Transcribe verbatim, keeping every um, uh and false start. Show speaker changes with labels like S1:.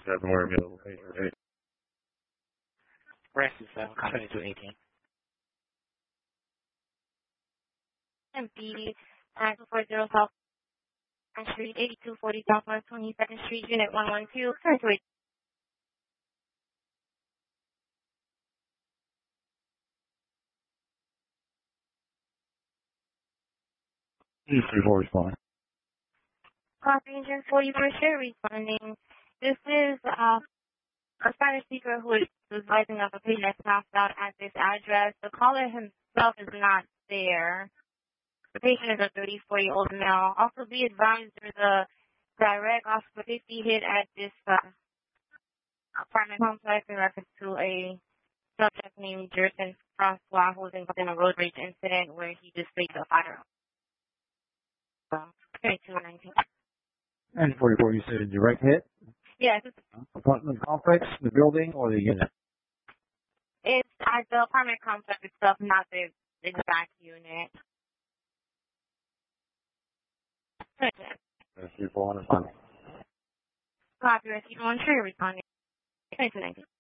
S1: seven where available. Patient eight.
S2: Rest is seven, twenty-two eighteen.
S3: M P nine two four zero South Street, eighty-two forty Southwest twenty-second Street, Unit one one two, twenty-two eighteen.
S1: E three four responding.
S3: Copy engine forty-four share responding. This is uh, a Spanish speaker who is advising of a patient that's passed out at this address. The caller himself is not there. The patient is a thirty-four-year-old male. Also be advised there's a direct Oscar fifty hit at this uh, apartment complex in reference to a subject named Jerson Francois who was involved in a road rage incident where he displayed a firearm. Um, twenty-two nineteen.
S1: And forty-four, you said a direct hit?
S3: Yes.
S1: Apartment complex, the building, or the unit?
S3: It's at the apartment complex itself, not the exact unit.
S1: E three four one responding.
S3: Copy, receipt one, sure, responding. twenty-two nineteen.